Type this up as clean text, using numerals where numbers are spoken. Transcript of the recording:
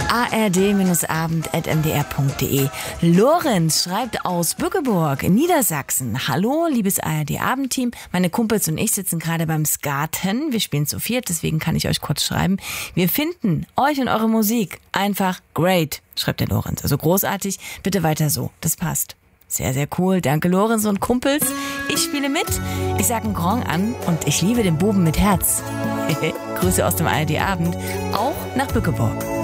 ard-abend@mdr.de. Lorenz schreibt aus Bückeburg, Niedersachsen. Hallo, liebes ARD-Abendteam. Meine Kumpels und ich sitzen gerade beim Skaten. Wir spielen zu viert, deswegen kann ich euch kurz schreiben. Wir finden euch und eure Musik einfach great, schreibt der Lorenz. Also großartig, bitte weiter so. Das passt. Sehr, sehr cool. Danke, Lorenz und Kumpels. Ich spiele mit. Ich sage einen Grand an und ich liebe den Buben mit Herz. Grüße aus dem ARD-Abend, auch nach Bückeburg.